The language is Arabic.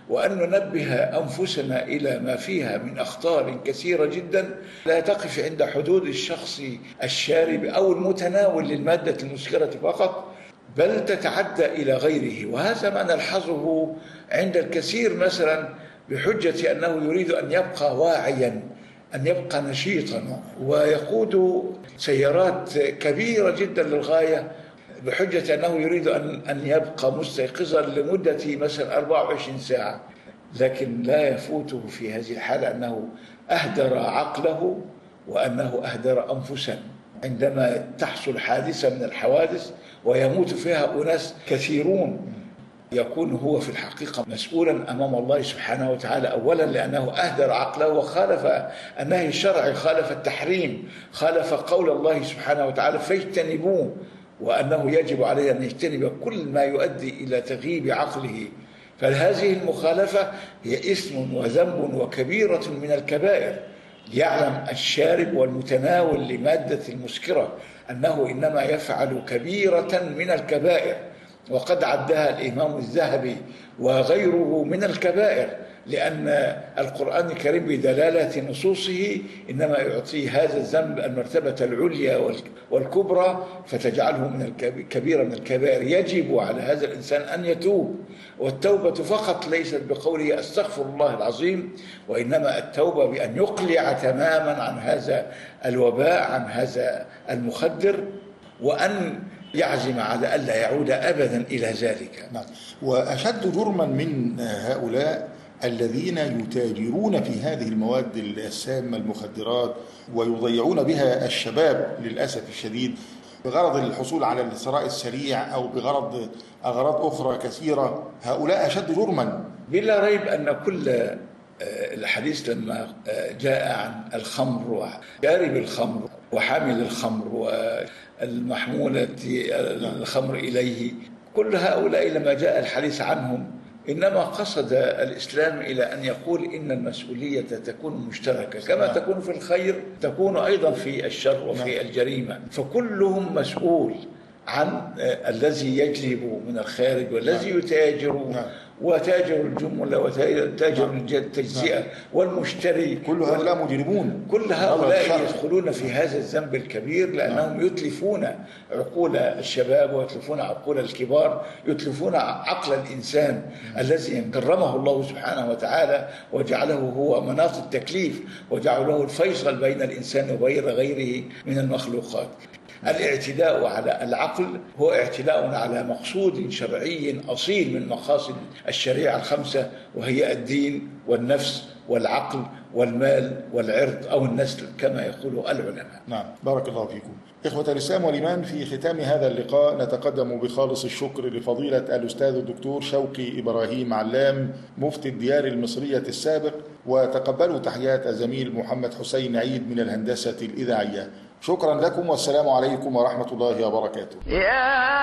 وأن ننبه أنفسنا إلى ما فيها من أخطار كثيرة جدا لا تقف عند حدود الشخص الشارب أو المتناول للمادة المسكرة فقط، بل تتعدى إلى غيره. وهذا ما نلحظه عند الكثير مثلا بحجة أنه يريد أن يبقى واعيا، أن يبقى نشيطا، ويقود سيارات كبيرة جدا للغاية بحجة أنه يريد أن يبقى مستيقظا لمدة مثلا 24 ساعة، لكن لا يفوته في هذه الحالة أنه أهدر عقله وأنه أهدر أنفسا عندما تحصل حادثة من الحوادث ويموت فيها أناس كثيرون. يكون هو في الحقيقة مسؤولا أمام الله سبحانه وتعالى، أولا لأنه أهدر عقله وخالف النهي الشرعي، خالف التحريم، خالف قول الله سبحانه وتعالى فاجتنبوه، وأنه يجب عليه أن يجتنب كل ما يؤدي إلى تغييب عقله. فهذه المخالفة هي إثم وذنب وكبيرة من الكبائر. يعلم الشارب والمتناول لمادة المسكرة أنه إنما يفعل كبيرة من الكبائر، وقد عدها الإمام الذهبي وغيره من الكبائر، لأن القرآن الكريم بدلالة نصوصه إنما يعطي هذا الذنب المرتبة العليا والكبرى، فتجعله من كبيرة من الكبائر. يجب على هذا الإنسان أن يتوب، والتوبة فقط ليست بقوله أستغفر الله العظيم، وإنما التوبة بأن يقلع تماما عن هذا الوباء، عن هذا المخدر، وأن يعزم على ألا يعود أبدا إلى ذلك. نعم. وأشد جرما من هؤلاء الذين يتاجرون في هذه المواد السامة المخدرات ويضيعون بها الشباب للأسف الشديد بغرض الحصول على الثراء السريع أو بغرض أغراض أخرى كثيرة. هؤلاء أشد جرما. بلا ريب أن كل الحديث لما جاء عن الخمر وشارب الخمر وحامل الخمر والمحمولة الخمر إليه، كل هؤلاء لما جاء الحديث عنهم إنما قصد الإسلام إلى أن يقول إن المسؤولية تكون مشتركة، كما تكون في الخير تكون أيضا في الشر وفي الجريمة، فكلهم مسؤول عن الذي يجلب من الخارج والذي يتاجر، وتاجر الجملة وتاجر التجزئة والمشتري، كل هؤلاء مجرمون. كل هؤلاء يدخلون في هذا الذنب الكبير، لأنهم يتلفون عقول الشباب ويتلفون عقول الكبار، يتلفون عقل الإنسان الذي كرمه الله سبحانه وتعالى وجعله هو مناط التكليف، وجعله الفيصل بين الإنسان وبين غيره من المخلوقات. الاعتداء على العقل هو اعتداء على مقصود شرعي أصيل من مقاصد الشريعة الخمسة، وهي الدين والنفس والعقل والمال والعرض أو النسل كما يقول العلماء. نعم، بارك الله فيكم. إخوة الإسلام والإيمان، في ختام هذا اللقاء نتقدم بخالص الشكر لفضيلة الأستاذ الدكتور شوقي إبراهيم علام مفتي الديار المصرية السابق، وتقبلوا تحيات الزميل محمد حسين عيد من الهندسة الإذاعية. شكرا لكم والسلام عليكم ورحمة الله وبركاته.